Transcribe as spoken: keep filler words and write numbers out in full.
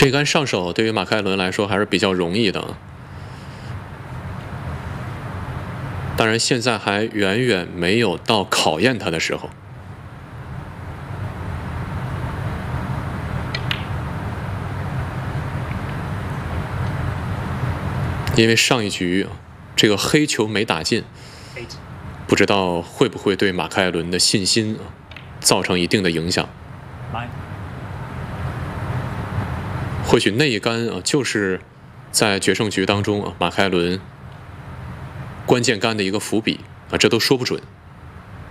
这杆上手对于马凯伦来说还是比较容易的，当然现在还远远没有到考验他的时候。因为上一局这个黑球没打进，不知道会不会对马凯伦的信心造成一定的影响。或许那一杆啊，就是在决胜局当中啊，马凯伦关键杆的一个伏笔啊，这都说不准。